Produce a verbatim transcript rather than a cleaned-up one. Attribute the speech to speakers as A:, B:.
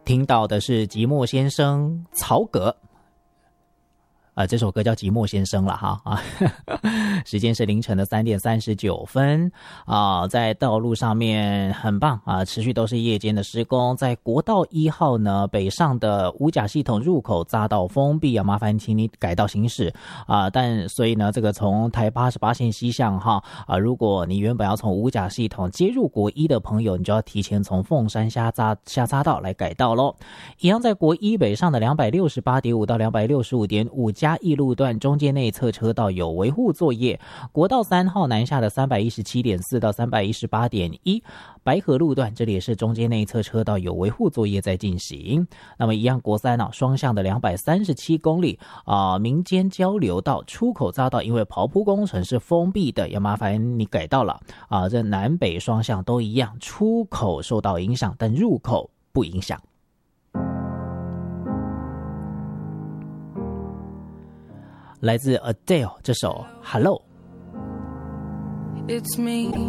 A: 听到的是寂寞先生曹格。呃，这首歌叫《寂寞先生》了哈啊，时间是凌晨的三点三十九分啊，在道路上面很棒啊，持续都是夜间的施工，在国道一号呢北上的五甲系统入口匝道封闭啊，麻烦请你改道行驶啊，但所以呢，这个从台八十八线西向哈啊，如果你原本要从五甲系统接入国一的朋友，你就要提前从凤山下匝下匝道来改道咯。一样在国一北上的两百六十八点五到两百六十五点五加一路段中间内侧车道有维护作业，国道三号南下的三百一十七点四到三百一十八点一，白河路段这里也是中间内侧车道有维护作业在进行。那么一样国三啊，双向的两百三十七公里啊、呃，民间交流道出口匝道因为刨铺工程是封闭的，要麻烦你改道了啊、呃。这南北双向都一样，出口受到影响，但入口不影响。来自 Adele 这首 Hello。
B: It's me